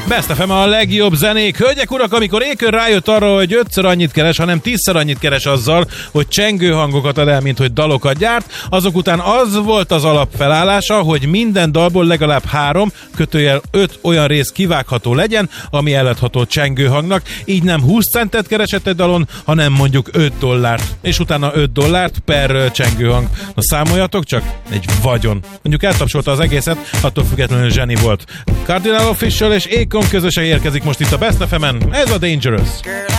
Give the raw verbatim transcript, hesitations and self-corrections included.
Best ef em a legjobb zenék. Hölgyek, urak, amikor Akon rájött arra, hogy ötször annyit keres, hanem tízszer annyit keres azzal, hogy csengő hangokat ad el, mint hogy dalokat gyárt, azok után az volt az alapfelállása, hogy minden dalból legalább három, kötőjel öt olyan rész kivágható legyen, ami eladható csengő hangnak, így nem húsz centet keresett egy dalon, hanem mondjuk öt dollárt. És utána öt dollárt per csengőhang. Na számoljatok csak, egy vagyon. Mondjuk eltapsolta az egészet, attól függetlenül zseni volt. Cardinal Offishall és Akon közösen érkezik most itt a Best ef emen, ez a Dangerous.